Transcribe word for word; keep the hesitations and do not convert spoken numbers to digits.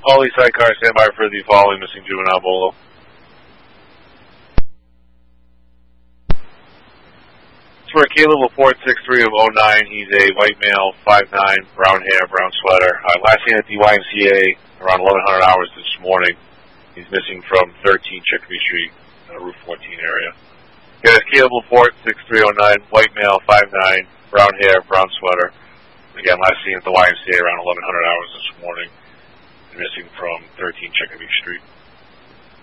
All these sidecar, stand by for the following missing juvenile bolo. For Caleb Laporte, six three of oh nine, he's a white male, five nine, brown hair, brown sweater. Uh, last seen at the Y M C A around eleven hundred hours this morning. He's missing from thirteen Chicopee Street, uh, Route fourteen area. Again, it's Caleb Laporte, six three oh nine, white male, five nine, brown hair, brown sweater. Again, last seen at the Y M C A around eleven hundred hours this morning. Missing from thirteen Chicopee Street.